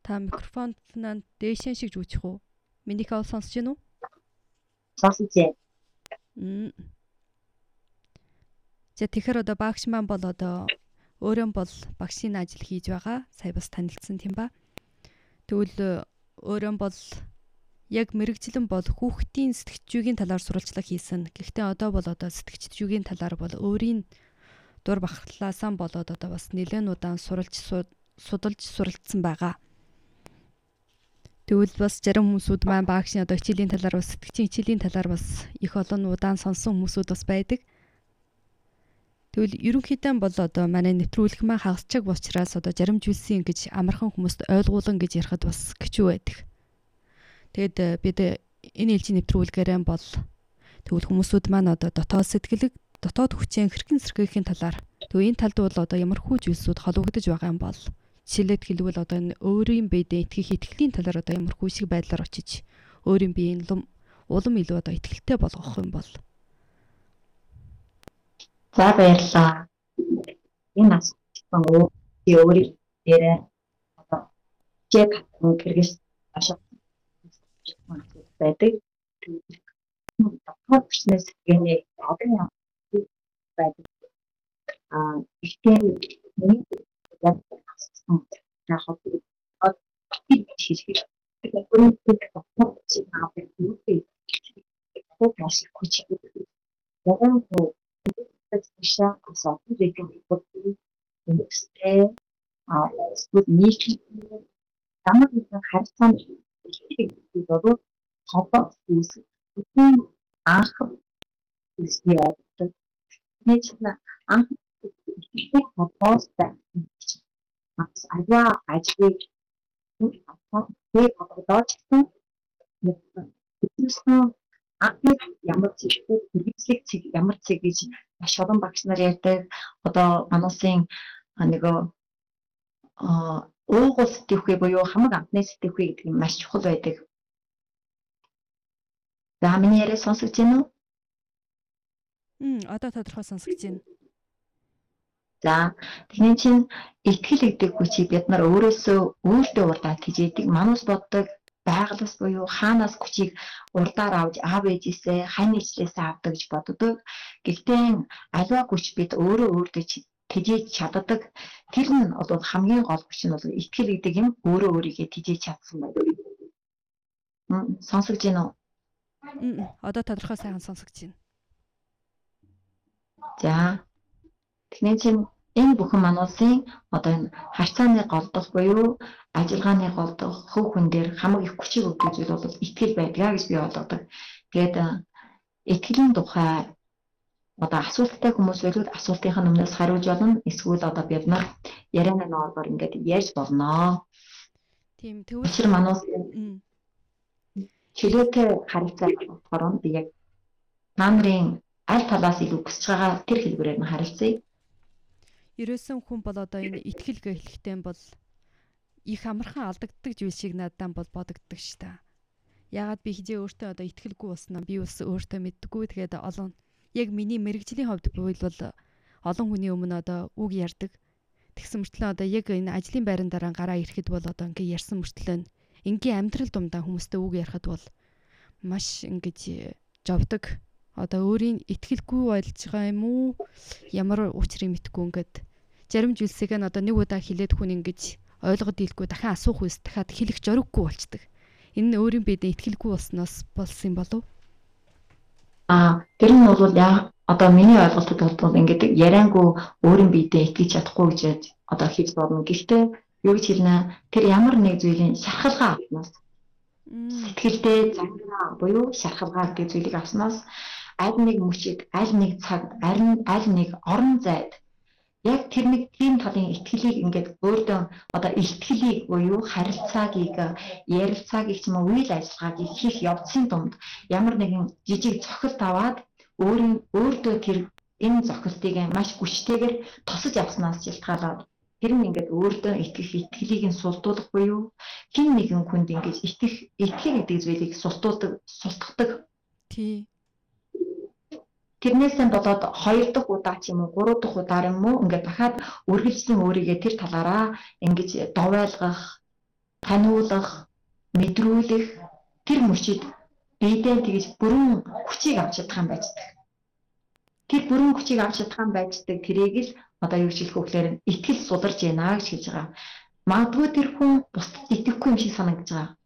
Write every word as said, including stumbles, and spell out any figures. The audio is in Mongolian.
Та микрофонд дээшэн шиг жүүчих үү? Минийхээ сонсож байна уу? Сонсож байна. Мм. За тэгэхээр одоо багш маань бол одоо өөрөө бол багшийн ажил хийж байгаа. Сая бас танилцсан тийм ба. Тэгвэл өөрөө бол яг мэрэгчлэн бол хүүхдийн сэтгцүүгийн талаар сурвалжлага хийсэн. Гэхдээ одоо бол одоо сэтгцүүгийн талаар бол өөрийн дур бахарлаасаа болоод одоо бас нэлээд удаан суралж судалж суралцсан байгаа. Тэгвэл бас зарим хүмүүсүүд маань багшийн одоо хичээлийн талаар бас сэтгцийн хичээлийн талаар бас их олон удаан сонсон хүмүүсүүд бас байдаг. Тэгвэл ерөнхийдөө бол одоо манай нэвтрүүлэх маань хагасчиг учраас одоо зарим зүйлсийн ингэж амархан хүмүүст ойлгуулан гэж ярихад бас хэцүү байдаг. Тэгэд бид энэ ээлжийн нэвтрүүлгээрээ бол тэгвэл хүмүүсүүд маань одоо дотоод сэтгэлэг, дотоод хүчээр хэрхэн сэргээхийн талаар тэгвэл энэ талд бол одоо ямар хүү зүйлсүүд холбогдож байгаа юм бол жишээлээд хэлбэл одоо энэ өөрийн биедээ итгэх итгэлийн талаар одоо ямар хүү шиг байдлаар очиж өөрийн биеийн улам илүү одоо итгэлтэй болгох юм бол. За баярлалаа. Энэ асуултанд өөрийн дээр одоо чек хэрэгс ашиг байдаг. Дотоод хүчнээс гэний одоо байдаг. Аа ихтэй нэг яг яг хот бид шийдэх. Тэгэхээр өөрөөр хэлбэл дотоод хүчийг авах юм уу? Дотоод хүч. Тэгвэл Спешиал асуулт гэдэг нь үнэтэй аа эсвэл нийт ямар нэгэн харьцаанд хэлдэг бол хобот үүсэх үгүй анх үстэй байдаг. Нэг нь анх ихтэй хоботтой бас аяа ажлыг нэг бодож гэсэн анхны ямар чиглэл хэрэгслэг чиг ямар чиг гэж маш олон багш нар ярьдаг. Одоо мануусын нөгөө уугуул сэтгэхүй буюу хамаг амтны сэтгэхүй гэдэг нь маш чухал байдаг. За миний яриа сонсогч байна уу? Мм одоо тодорхой сонсогч байна. За тэгэхээр чинь итгэл гэдэг хүчийг бид нар өөрөөсөө өөртөө урдаад хижээдэг. Манус боддог байгалаас буюу хаанаас хүчийг урдаар авч аав ээжээсээ хань ижлээсээ авдаг гэж боддог. Гэхдээ аливаа хүч бид өөрөө өөртөө тижээж чаддаг. Тэр нь бол хамгийн гол хүч нь бол итгэл гэдэг юм өөрөө өөрийгөө тижээж чадсан байдаг. Сонсогч байна уу? Мм одоо тодорхой сайхан сонсогч байна. За тэгэхээр чинь энэ бүхэн мануусын одоо энэ харьцааны голдох буюу ажиллагааны голдох хөв хүн дээр хамаг их хүчийг өгдөг зүйл бол итгэл байдгаа гэж би ойлгодог. Тэгээд итгэлийн тухай одоо асуулттай хүмүүс байвал асуултынхаа өмнөөс хариулж болно. Эсвэл одоо бид нар ярианы норбор ингээд ярьж болно. Тийм тэгвэл тэр мануус чөлөөтэй харилцаа болохоор би яг та нарын аль талаас илүү хүсэж байгаа тэр хэлбэрээр нь харилцъя. Ерөөсөн хүн бол одоо энэ итгэл гэхлэхтэй бол их амархан алдагддаг зүйл шиг надад бол бодогддог ш та. Яагаад би хизээ өөртөө одоо итгэлгүй болсноо би бас өөртөө мэддэггүй. Тэгээд олон яг миний мэрэгжлийн хувьд бол олон хүний өмнө одоо үг ярьдаг. Тэгсэн мөртлөө одоо яг энэ ажлын байран дараа гараа ирэхэд бол одоо ингээ ярьсан мөртлөө ингийн амьдрал дундаа хүмүүстэй үг ярихад бол маш ингэж жовдөг. Одоо өөрийн итгэлгүй болж байгаа юм уу? Ямар учрыг мэдгүй ингээд зарим зүйлсийг нь одоо нэг удаа хэлээд хүн ингэж ойлгоод ийлгүй дахин асуух үс дахиад хэлэх зориггүй болчдөг. Энэ нь өөрийн биедээ итгэлгүй болсноос болсон юм болов? Аа тэр нь бол яа одоо миний ойлголтод бол ингээд яриангүй өөрийн биедээ итгэж чадахгүй гэж одоо хийж болно. Гэхдээ юу гэж хэлнэ? Тэр ямар нэг зүйлийн шархалгаа авснаас сэтгэлдээ загнаа буюу шархалгаа гэдэг зүйлийг авснаас аль нэг мөчид аль нэг цаг аль аль нэг орон зайд яг тэр нэг тийм талын итгэлийг ингээд өөртөө одоо итгэлийг буюу харилцаагийг ярилцаагийг ч юм уу үйл ажиллагаагийг хийх явцын дунд ямар нэгэн жижиг цохилт аваад өөрийн өөртөө тэр энэ цохилтыг маш хүчтэйгээр тосож авснаас шалтгаалаад тэр нь ингээд өөртөө итгэх итгэлийг нь сулдуулах буюу хин нэгэн хүнд ингээд итгэх итгэх гэдэг зүйлийг султуулдаг султгадаг. Тий. Тэрнээсээ болоод хоёр дахь удаа ч юм уу гурав дахь удаа юм уу ингээд дахиад үргэлжлэн өөрийгөө тэр талаараа ингэж довойлгох таниулах, мэдрүүлэх тэр мөчид биедээ тэгж бүрэн хүчийг авч чадах юм байждаг. Тэр бүрэн хүчийг авч чадах юм байждаг тэрийг л одоо юу гэж хэлэх вэ гэхээр итгэл сударж байна гэж хэлж байгаа. Магадгүй тэр хүн бусдад итгэхгүй юм шиг санагдаж байгаа.